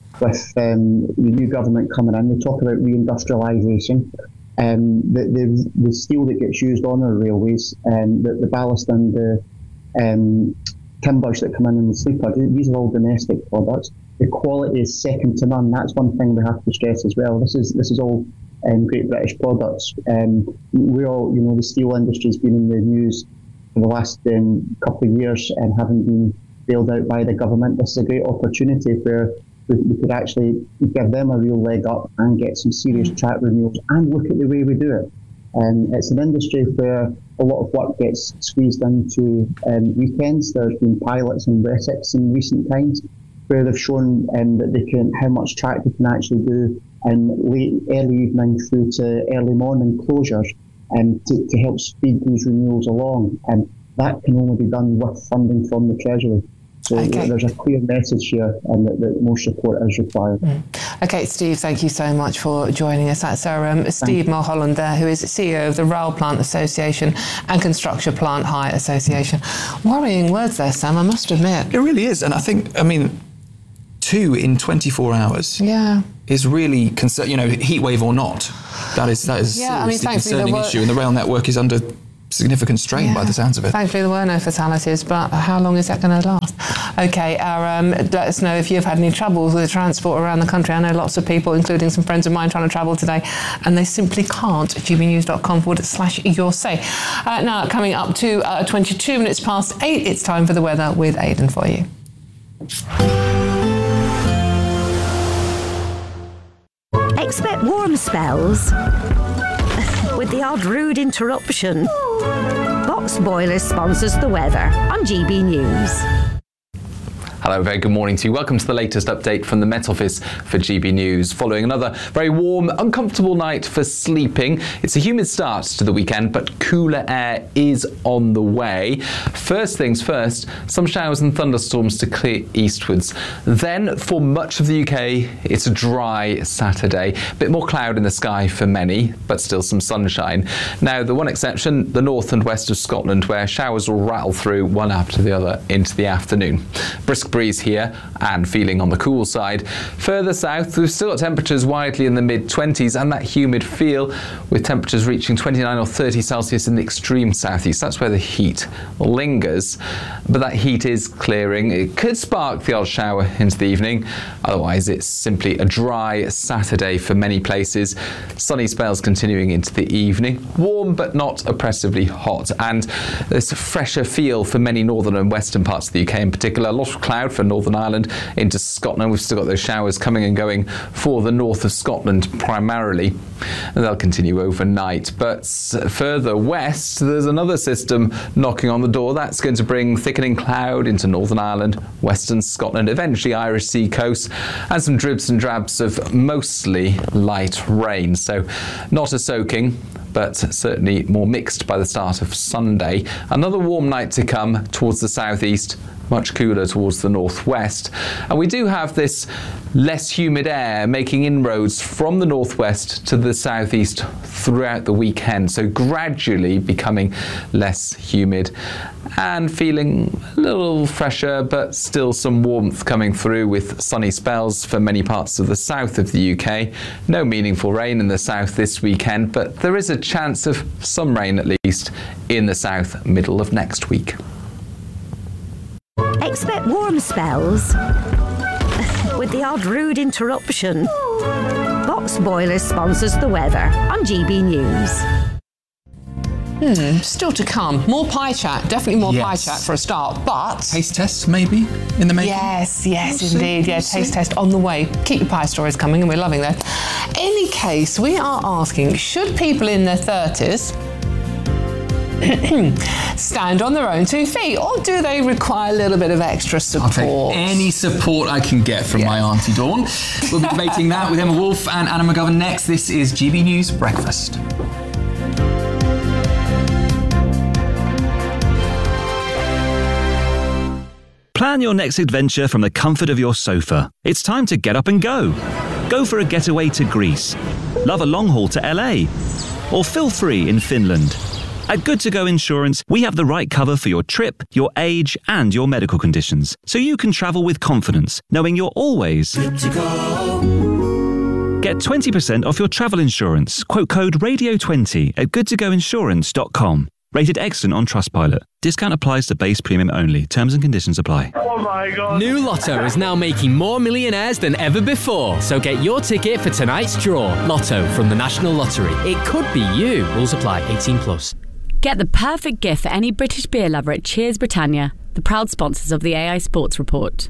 with um, the new government coming in. They talk about reindustrialisation. Um, the, the the steel that gets used on our railways, um, the, the ballast and the um, timbers that come in in the sleeper, these are all domestic products. The quality is second to none. That's one thing we have to stress as well. This is this is all um, Great British products. Um, we all, you know, the steel industry's been in the news for the last um, couple of years and haven't been bailed out by the government. This is a great opportunity where we, we could actually give them a real leg up and get some serious track renewals and look at the way we do it. Um, it's an industry where a lot of work gets squeezed into um, weekends. There's been pilots in Wessex in recent times where they've shown um, that they can, how much track they can actually do in late, early evening through to early morning closures, and um, to, to help speed these renewals along. And that can only be done with funding from the Treasury. So okay. There's a clear message here, and that, that more support is required. Mm. Okay, Steve, thank you so much for joining us. That's our um, Steve Mulholland there, who is C E O of the Rail Plant Association and Construction Plant Hire Association. Worrying words there, Sam, I must admit. It really is. And I think, I mean, two in twenty-four hours yeah. is really, concern, you know, heat wave or not. That is, that is yeah, a I mean, concerning were, issue. And the rail network is under significant strain yeah. by the sounds of it. Thankfully, there were no fatalities, but how long is that going to last? Okay, our, um, let us know if you've had any troubles with transport around the country. I know lots of people, including some friends of mine, trying to travel today, and they simply can't. g b news dot com forward slash your say. Uh, now, coming up to uh, twenty-two minutes past eight, it's time for the weather with Aidan for you. Expect warm spells with the odd rude interruption. Box Boilers sponsors the weather on G B News. Hello, very good morning to you. Welcome to the latest update from the Met Office for G B News. Following another very warm, uncomfortable night for sleeping. It's a humid start to the weekend, but cooler air is on the way. First things first, some showers and thunderstorms to clear eastwards. Then, for much of the U K, it's a dry Saturday. A bit more cloud in the sky for many, but still some sunshine. Now, the one exception, the north and west of Scotland, where showers will rattle through one after the other into the afternoon. Brisk breeze here and feeling on the cool side. Further south, we've still got temperatures widely in the mid twenties and that humid feel, with temperatures reaching twenty-nine or thirty Celsius in the extreme southeast. That's where the heat lingers, but that heat is clearing. It could spark the odd shower into the evening. Otherwise, it's simply a dry Saturday for many places. Sunny spells continuing into the evening. Warm but not oppressively hot, and there's a fresher feel for many northern and western parts of the U K in particular. A lot of cloud for Northern Ireland into Scotland. We've still got those showers coming and going for the north of Scotland primarily, and they'll continue overnight. But further west, there's another system knocking on the door. That's going to bring thickening cloud into Northern Ireland, western Scotland, eventually Irish sea coast, and some dribs and drabs of mostly light rain. So not a soaking, but certainly more mixed by the start of Sunday. Another warm night to come towards the southeast, much cooler towards the northwest. And we do have this less humid air making inroads from the northwest to the southeast throughout the weekend, so gradually becoming less humid and feeling a little fresher, but still some warmth coming through with sunny spells for many parts of the south of the U K. No meaningful rain in the south this weekend, but there is a chance of some rain at least in the south middle of next week. Expect warm spells with the odd rude interruption. Box Boilers sponsors the weather on G B News. Hmm, still to come. More pie chat. Definitely more Yes. pie chat for a start, but... Taste tests, maybe, in the making? Yes, yes, We'll see, indeed. Yeah, we'll taste see. test on the way. Keep your pie stories coming, and we're loving that. Any case, we are asking, should people in their thirties stand on their own two feet, or do they require a little bit of extra support? I'll take any support I can get from my Auntie Dawn. We'll be debating that with Emma Wolf and Anna McGovern next. This is G B News Breakfast. Plan your next adventure from the comfort of your sofa. It's time to get up and go. Go for a getaway to Greece. Love a long haul to L A. Or feel free in Finland. At Good To Go Insurance, we have the right cover for your trip, your age, and your medical conditions, so you can travel with confidence, knowing you're always good to go. Get twenty percent off your travel insurance. Quote code radio twenty at good to go insurance dot com. Rated excellent on Trustpilot. Discount applies to base premium only. Terms and conditions apply. Oh my God. New Lotto is now making more millionaires than ever before. So get your ticket for tonight's draw. Lotto from the National Lottery. It could be you. Rules apply. eighteen plus. Get the perfect gift for any British beer lover at Cheers Britannia, the proud sponsors of the A I Sports Report.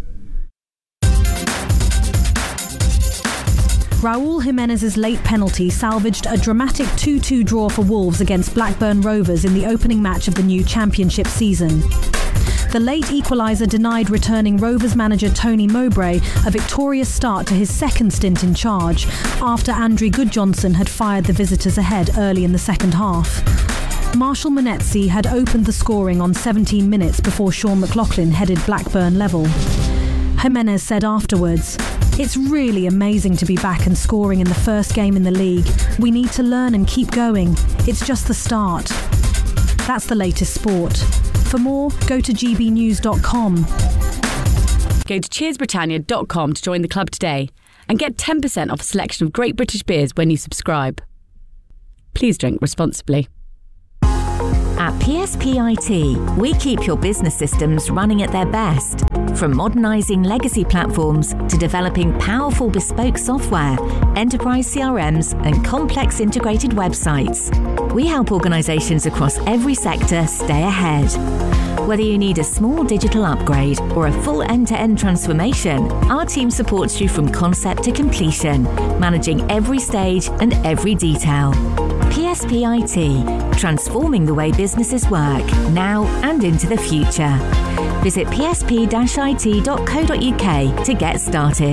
Raúl Jiménez's late penalty salvaged a dramatic two two draw for Wolves against Blackburn Rovers in the opening match of the new Championship season. The late equaliser denied returning Rovers manager Tony Mowbray a victorious start to his second stint in charge after Andrew Goodjohnson had fired the visitors ahead early in the second half. Marshall Monetzi had opened the scoring on seventeen minutes before Sean McLaughlin headed Blackburn level. Jimenez said afterwards, "It's really amazing to be back and scoring in the first game in the league. We need to learn and keep going. It's just the start." That's the latest sport. For more, go to g b news dot com. Go to cheers britannia dot com to join the club today and get ten percent off a selection of great British beers when you subscribe. Please drink responsibly. At P S P I T, we keep your business systems running at their best. From modernising legacy platforms to developing powerful bespoke software, enterprise C R Ms and complex integrated websites, we help organisations across every sector stay ahead. Whether you need a small digital upgrade or a full end-to-end transformation, our team supports you from concept to completion, managing every stage and every detail. P S P I T, transforming the way businesses work, now and into the future. Visit p s p dash i t dot co dot u k to get started.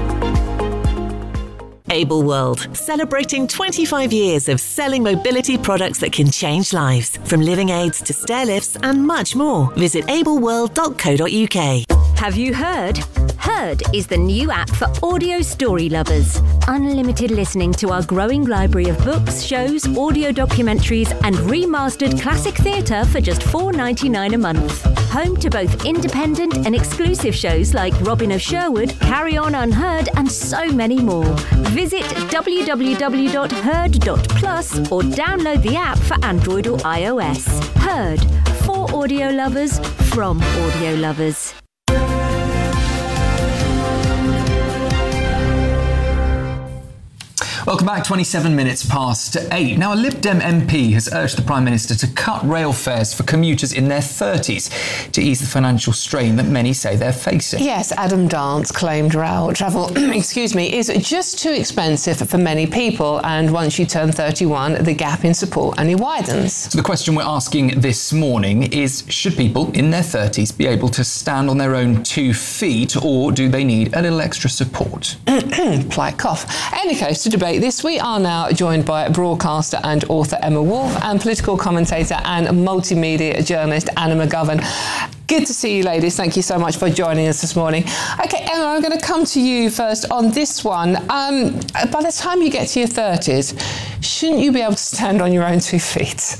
Able World, celebrating twenty-five years of selling mobility products that can change lives, from living aids to stair lifts and much more. Visit able world dot co dot u k. Have you heard? Heard is the new app for audio story lovers. Unlimited listening to our growing library of books, shows, audio documentaries and remastered classic theatre for just four dollars ninety-nine a month. Home to both independent and exclusive shows like Robin of Sherwood, Carry On Unheard and so many more. Visit w w w dot heard dot plus or download the app for Android or iOS. Heard, for audio lovers, from audio lovers. Welcome back, twenty-seven minutes past eight. Now, a Lib Dem M P has urged the Prime Minister to cut rail fares for commuters in their thirties to ease the financial strain that many say they're facing. Yes, Adam Dance claimed rail travel, excuse me, is just too expensive for many people, and once you turn thirty-one, the gap in support only widens. So the question we're asking this morning is, should people in their thirties be able to stand on their own two feet, or do they need a little extra support? Polite cough. Any case, to debate this, we are now joined by broadcaster and author Emma Wolfe and political commentator and multimedia journalist Anna McGovern. Good to see you, ladies. Thank you so much for joining us this morning. Okay, Emma, I'm going to come to you first on this one. Um, by the time you get to your thirties, shouldn't you be able to stand on your own two feet?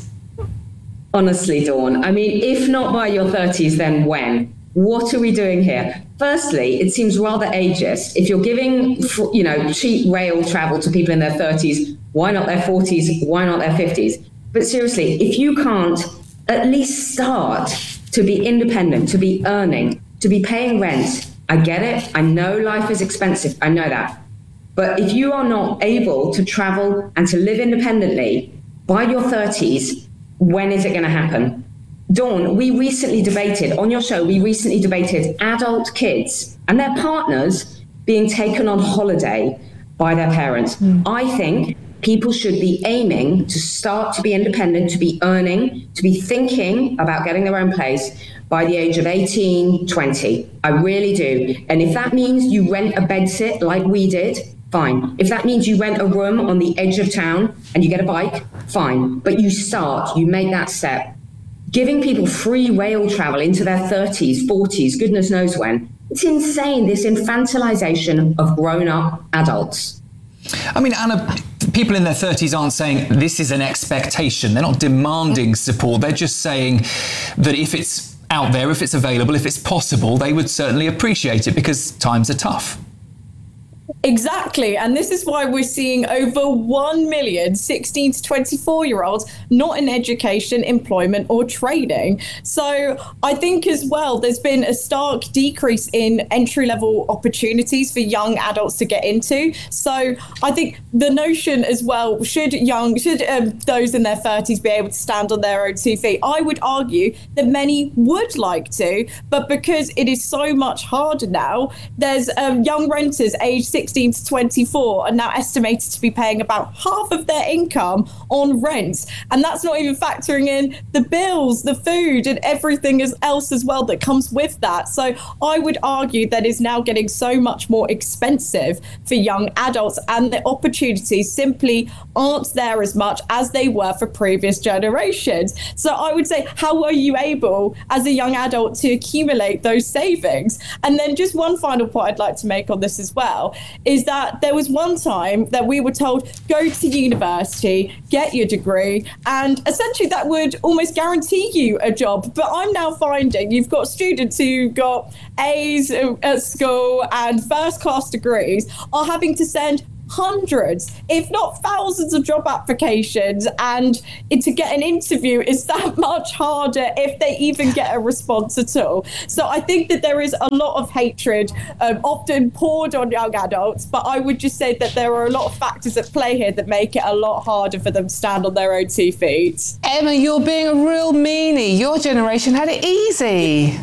Honestly, Dawn, I mean, if not by your thirties, then when? What are we doing here? Firstly, it seems rather ageist. If you're giving, you know, cheap rail travel to people in their thirties, why not their forties? Why not their fifties? But seriously, if you can't at least start to be independent, to be earning, to be paying rent, I get it. I know life is expensive. I know that. But if you are not able to travel and to live independently by your thirties, when is it going to happen? Dawn, we recently debated, on your show, we recently debated adult kids and their partners being taken on holiday by their parents. Mm. I think people should be aiming to start to be independent, to be earning, to be thinking about getting their own place by the age of eighteen, twenty. I really do. And if that means you rent a bedsit like we did, fine. If that means you rent a room on the edge of town and you get a bike, fine. But you start, you make that step. Giving people free rail travel into their thirties, forties, goodness knows when. It's insane, this infantilization of grown-up adults. I mean, Anna, people in their thirties aren't saying this is an expectation. They're not demanding support. They're just saying that if it's out there, if it's available, if it's possible, they would certainly appreciate it because times are tough. Exactly. And this is why we're seeing over one million sixteen to twenty-four year olds not in education, employment or training. So I think as well, there's been a stark decrease in entry level opportunities for young adults to get into. So I think the notion as well, should young, should um, those in their thirties be able to stand on their own two feet? I would argue that many would like to, but because it is so much harder now, there's um, young renters aged sixteen to twenty-four are now estimated to be paying about half of their income on rent. And that's not even factoring in the bills, the food and everything else as well that comes with that. So I would argue that it's now getting so much more expensive for young adults, and the opportunities simply aren't there as much as they were for previous generations. So I would say, how were you able as a young adult to accumulate those savings? And then just one final point I'd like to make on this as well is that there was one time that we were told, go to university, get your degree, and essentially that would almost guarantee you a job. But I'm now finding you've got students who got A's at school and first class degrees are having to send hundreds, if not thousands of job applications, and it, to get an interview is that much harder if they even get a response at all. So I think that there is a lot of hatred um, often poured on young adults, but I would just say that there are a lot of factors at play here that make it a lot harder for them to stand on their own two feet. Emma, you're being a real meanie. Your generation had it easy.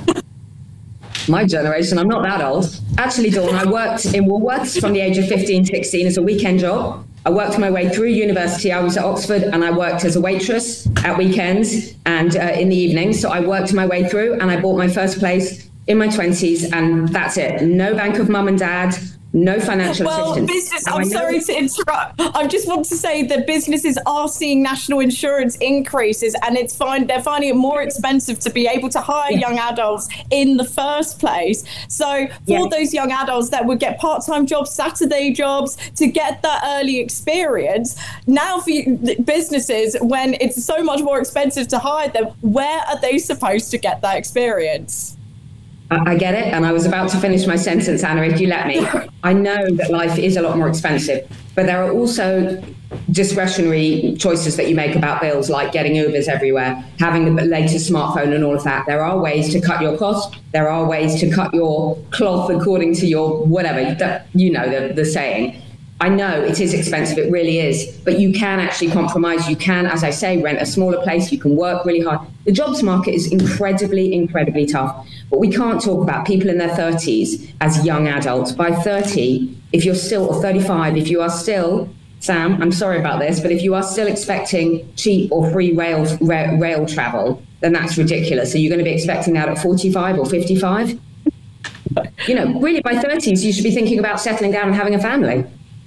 My generation, I'm not that old. Actually, Dawn, I worked in Woolworths from the age of fifteen, sixteen as a weekend job. I worked my way through university. I was at Oxford and I worked as a waitress at weekends and uh, in the evenings. So I worked my way through and I bought my first place in my twenties, and that's it. No bank of mum and dad. No financial well, assistance. Business, I'm sorry to interrupt. I just want to say that businesses are seeing national insurance increases, and it's fine. They're finding it more expensive to be able to hire yeah. young adults in the first place. So for yeah. those young adults that would get part-time jobs, Saturday jobs, to get that early experience, now for you, businesses, when it's so much more expensive to hire them, where are they supposed to get that experience? I get it, and I was about to finish my sentence, Anna, if you let me. I know that life is a lot more expensive, but there are also discretionary choices that you make about bills, like getting Ubers everywhere, having the latest smartphone and all of that. There are ways to cut your cost. There are ways to cut your cloth according to your whatever, you know, the, the saying. I know it is expensive, it really is, but you can actually compromise. You can, as I say, rent a smaller place. You can work really hard. The jobs market is incredibly, incredibly tough, but we can't talk about people in their thirties as young adults. By thirty, if you're still, or thirty-five, if you are still, Sam, I'm sorry about this, but if you are still expecting cheap or free rail, rail, rail travel, then that's ridiculous. So you're going to be expecting that at forty-five or fifty-five? You know, really by thirties, you should be thinking about settling down and having a family.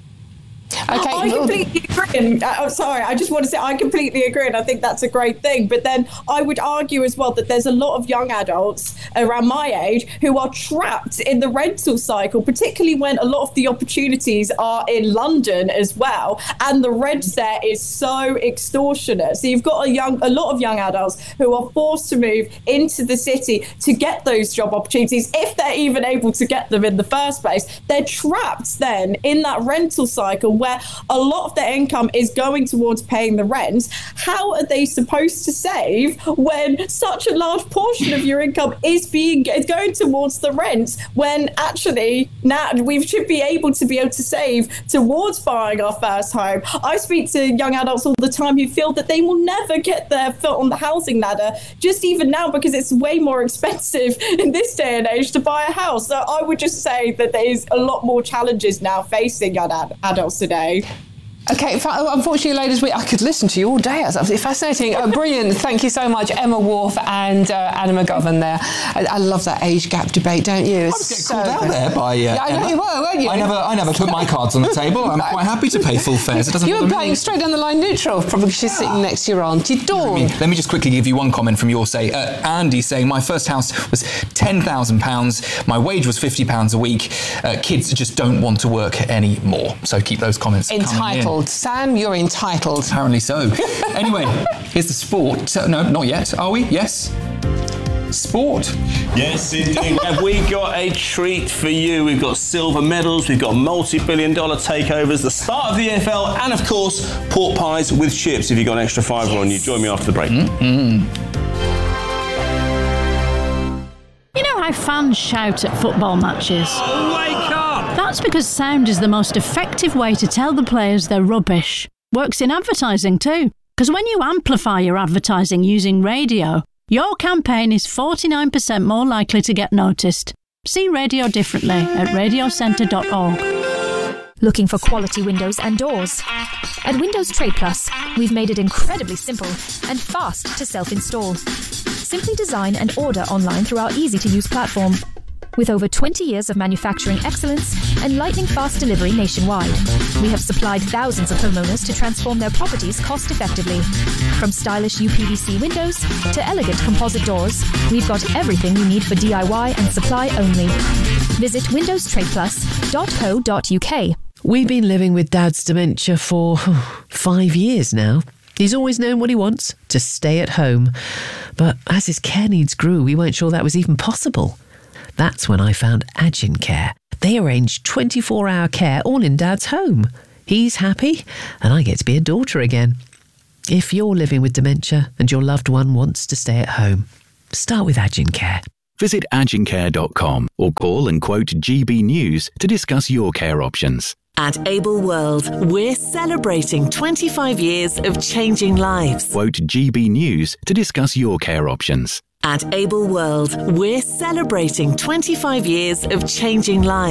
Okay, I completely agree. And, uh, sorry, I just want to say I completely agree, and I think that's a great thing. But then I would argue as well that there's a lot of young adults around my age who are trapped in the rental cycle, particularly when a lot of the opportunities are in London as well, and the rent there is so extortionate. So you've got a young, a lot of young adults who are forced to move into the city to get those job opportunities, if they're even able to get them in the first place. They're trapped then in that rental cycle where a lot of their income is going towards paying the rent. How are they supposed to save when such a large portion of your income is being is going towards the rent, when actually now we should be able to be able to save towards buying our first home? I speak to young adults all the time who feel that they will never get their foot on the housing ladder, just even now, because it's way more expensive in this day and age to buy a house. So I would just say that there's a lot more challenges now facing young ad- adults today. Okay, unfortunately, ladies, we, I could listen to you all day. It's absolutely fascinating. Uh, brilliant. Thank you so much, Emma Wharf and uh, Anna McGovern there. I, I love that age gap debate, don't you? It's I was getting so called out good. there by uh, yeah, I know Emma. you were, weren't you? I never, I never put my cards on the table. I'm quite happy to pay full fares. It doesn't you were bother playing me. straight down the line neutral, probably because she's sitting next to your auntie Dawn. I mean, let me just quickly give you one comment from your say. Uh, Andy saying, my first house was ten thousand pounds. My wage was fifty pounds a week. Uh, kids just don't want to work anymore. So keep those comments coming in. Entitled. entitled. Sam, you're entitled. Apparently so. Anyway, here's the sport. So, no, not yet. Are we? Yes? Sport. Yes, indeed. Have we got a treat for you? We've got silver medals, we've got multi-billion dollar takeovers, the start of the N F L, and of course, pork pies with chips. If you've got an extra fiver yes. on you, join me after the break. Mm-hmm. You know how fans shout at football matches? Oh, wake up! That's because sound is the most effective way to tell the players they're rubbish. Works in advertising too, because when you amplify your advertising using radio, your campaign is forty-nine percent more likely to get noticed. See radio differently at radio centre dot org. Looking for quality windows and doors? At Windows Trade Plus, we've made it incredibly simple and fast to self-install. Simply design and order online through our easy-to-use platform. With over twenty years of manufacturing excellence and lightning-fast delivery nationwide, we have supplied thousands of homeowners to transform their properties cost-effectively. From stylish U P V C windows to elegant composite doors, we've got everything you need for D I Y and supply only. Visit windows trade plus dot co dot uk. We've been living with Dad's dementia for oh, five years now. He's always known what he wants, to stay at home. But as his care needs grew, we weren't sure that was even possible. That's when I found Agincare. They arrange twenty-four hour care all in Dad's home. He's happy, and I get to be a daughter again. If you're living with dementia and your loved one wants to stay at home, start with Agincare. Visit agincare dot com or call and quote G B News to discuss your care options. At Able World, we're celebrating twenty-five years of changing lives. Quote G B News to discuss your care options. At Able World, we're celebrating twenty-five years of changing lives.